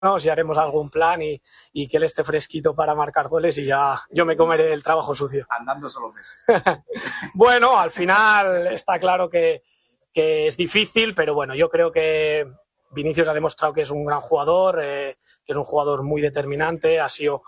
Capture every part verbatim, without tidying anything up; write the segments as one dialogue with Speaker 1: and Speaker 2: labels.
Speaker 1: y haremos algún plan y, y que él esté fresquito para marcar goles y ya yo me comeré el trabajo sucio.
Speaker 2: Andando solo ves.
Speaker 1: Bueno, al final está claro que, que es difícil, pero bueno, yo creo que Vinicius ha demostrado que es un gran jugador, eh, que es un jugador muy determinante, ha sido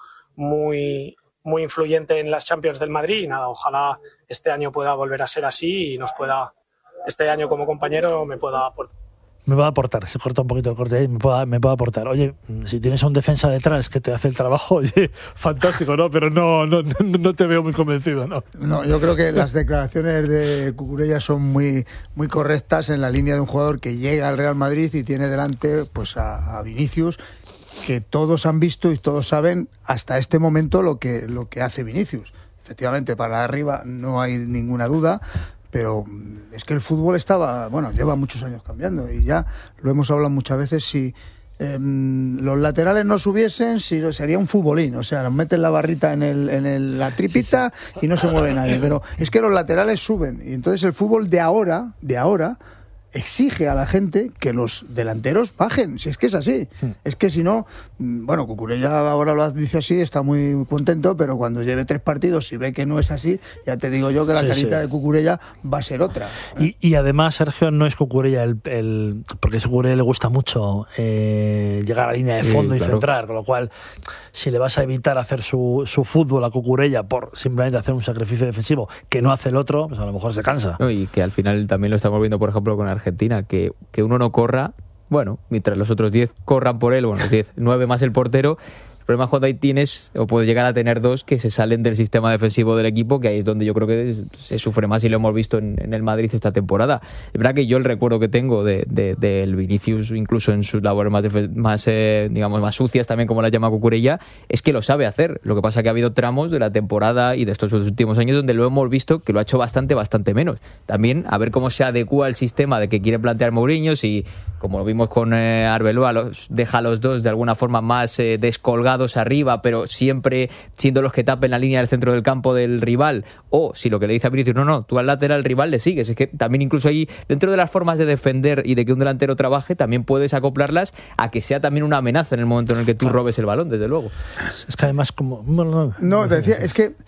Speaker 1: muy, muy influyente en las Champions del Madrid y nada, ojalá este año pueda volver a ser así y nos pueda, este año como compañero me pueda aportar.
Speaker 3: Me puede aportar, se corta un poquito el corte ahí, me puede, me puede aportar. Oye, si tienes a un defensa detrás que te hace el trabajo, oye, fantástico, ¿no? Pero no, no, no te veo muy convencido, ¿no?
Speaker 4: No, yo creo que las declaraciones de Cucurella son muy, muy correctas en la línea de un jugador que llega al Real Madrid y tiene delante pues a, a Vinicius, que todos han visto y todos saben hasta este momento lo que, lo que hace Vinicius. Efectivamente, para arriba no hay ninguna duda, pero es que el fútbol estaba, bueno, lleva muchos años cambiando y ya lo hemos hablado muchas veces, si eh, los laterales no subiesen, si, sería un futbolín, o sea, nos meten la barrita en, el, en el, la tripita sí, sí. y no se mueve nadie, pero es que los laterales suben y entonces el fútbol de ahora, de ahora, exige a la gente que los delanteros bajen, si es que es así, sí. es que si no, bueno, Cucurella ahora lo dice así, está muy contento, pero cuando lleve tres partidos y ve que no es así, ya te digo yo que la sí, carita sí. de Cucurella va a ser otra.
Speaker 3: Y, y además, Sergio, no es Cucurella el, el porque a Cucurella le gusta mucho eh, llegar a la línea de fondo sí, y claro. centrar, con lo cual, si le vas a evitar hacer su, su fútbol a Cucurella por simplemente hacer un sacrificio defensivo que no hace el otro, pues a lo mejor se cansa.
Speaker 5: No, y que al final también lo estamos viendo, por ejemplo, con Argentina. Argentina, que, que uno no corra, bueno, mientras los otros diez corran por él, bueno, los diez, nueve más el portero. El problema es cuando ahí tienes, o puedes llegar a tener dos que se salen del sistema defensivo del equipo, que ahí es donde yo creo que se sufre más y lo hemos visto en, en el Madrid esta temporada. Es verdad que yo el recuerdo que tengo de, de, del Vinicius, incluso en sus labores más, más eh, digamos, más sucias, también como la llama Cucurella, es que lo sabe hacer. Lo que pasa es que ha habido tramos de la temporada y de estos últimos años donde lo hemos visto que lo ha hecho bastante, bastante menos. También a ver cómo se adecúa el sistema de que quiere plantear Mourinho, si, como lo vimos con eh, Arbeloa, los, deja a los dos de alguna forma más eh, descolgados arriba, pero siempre siendo los que tapen la línea del centro del campo del rival, o si lo que le dice a Vinicius, no, no, tú al lateral rival le sigues. Es que también incluso ahí, dentro de las formas de defender y de que un delantero trabaje, también puedes acoplarlas a que sea también una amenaza en el momento en el que tú robes el balón, desde luego.
Speaker 3: Es que además como...
Speaker 4: No, no te decía, es que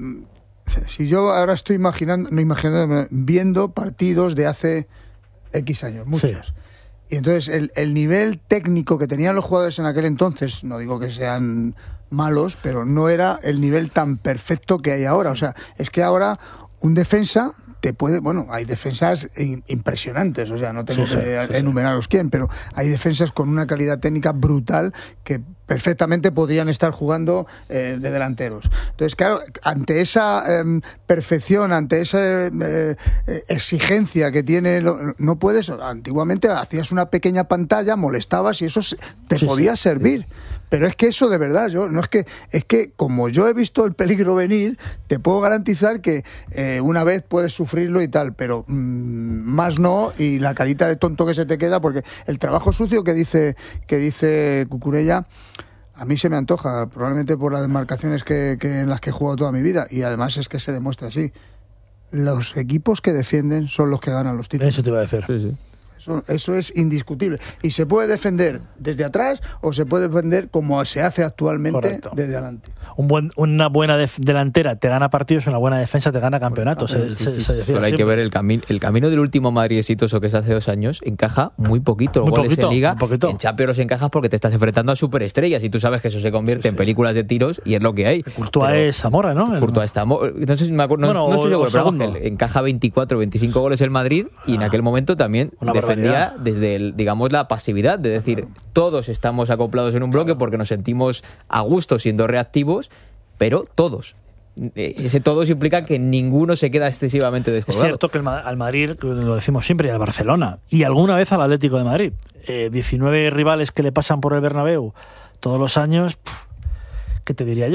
Speaker 4: si yo ahora estoy imaginando, no imaginando, viendo partidos de hace X años, muchos. Sí. Y entonces el, el nivel técnico que tenían los jugadores en aquel entonces, no digo que sean malos, pero no era el nivel tan perfecto que hay ahora. O sea, es que ahora un defensa te puede... Bueno, hay defensas impresionantes, o sea, no tengo sí, que sí, enumeraros sí. quién, pero hay defensas con una calidad técnica brutal que perfectamente podrían estar jugando eh, de delanteros. Entonces, claro, ante esa eh, perfección, ante esa eh, exigencia que tiene, no puedes... Antiguamente hacías una pequeña pantalla, molestabas y eso te sí, podía sí, servir. Sí. Pero es que eso de verdad, yo no es que es que como yo he visto el peligro venir, te puedo garantizar que eh, una vez puedes sufrirlo y tal, pero mmm, más no, y la carita de tonto que se te queda, porque el trabajo sucio que dice que dice Cucurella a mí se me antoja, probablemente por las demarcaciones que, que en las que he jugado toda mi vida, y además es que se demuestra así. Los equipos que defienden son los que ganan los títulos.
Speaker 3: Eso te iba a decir. Sí, sí.
Speaker 4: Eso, eso es indiscutible. Y se puede defender desde atrás o se puede defender como se hace actualmente. Correcto. Desde adelante.
Speaker 3: Un buen, una buena def- delantera te gana partidos, una buena defensa te gana campeonatos. Se,
Speaker 5: sí,
Speaker 3: se,
Speaker 5: sí,
Speaker 3: se
Speaker 5: sí. Pero hay que ver el, cami- el camino del último Madrid exitoso que es hace dos años. Encaja muy poquito. Muy goles poquito, en Liga. En Champions encajas porque te estás enfrentando a superestrellas y tú sabes que eso se convierte sí, sí. en películas de tiros y es lo que hay.
Speaker 3: Courtois es Zamora, ¿no?
Speaker 5: Courtois es Zamora. No sé si me acuerdo. No, bueno, no estoy seguro, pero vamos, encaja veinticuatro, veinticinco goles el Madrid y en aquel momento también una defendía barbaridad. Desde el, digamos, la pasividad, de decir, todos estamos acoplados en un bloque porque nos sentimos a gusto siendo reactivos, pero todos. Ese todos implica que ninguno se queda excesivamente descolgado.
Speaker 3: Es cierto que el, al Madrid, lo decimos siempre, y al Barcelona, y alguna vez al Atlético de Madrid, eh, diecinueve rivales que le pasan por el Bernabéu todos los años, ¿qué te diría yo?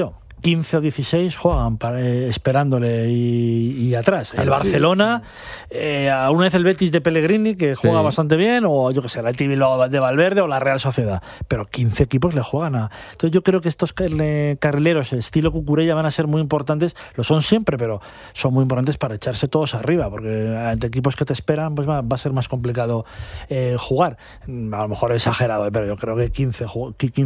Speaker 3: quince o dieciséis juegan para, eh, esperándole y, y atrás. El Barcelona, eh, a una vez el Betis de Pellegrini, que juega sí. bastante bien, o yo que sé, la T V de Valverde o la Real Sociedad. Pero quince equipos le juegan a... Entonces yo creo que estos carrileros estilo Cucurella van a ser muy importantes, lo son siempre, pero son muy importantes para echarse todos arriba, porque ante equipos que te esperan pues va, va a ser más complicado eh, jugar. A lo mejor he exagerado, pero yo creo que quince, quince